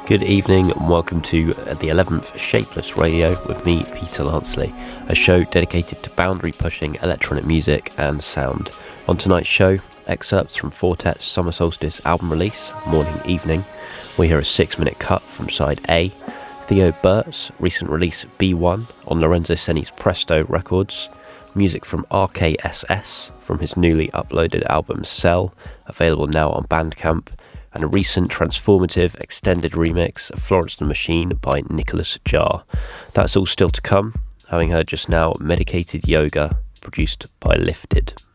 Good evening and welcome to the 11th Shapeless Radio with me, Peter Lansley, a show dedicated to boundary-pushing electronic music and sound. On tonight's show, excerpts from Fortet's Summer Solstice album release, Morning Evening. We hear a 6-minute cut from side A, Theo Burt's recent release B1 on Lorenzo Senni's Presto Records, music from RKSS from his newly uploaded album Cell, available now on Bandcamp, and a recent transformative extended remix of Florence and the Machine by Nicholas Jar. That's all still to come, having heard just now Medicated Yoga, produced by Lifted.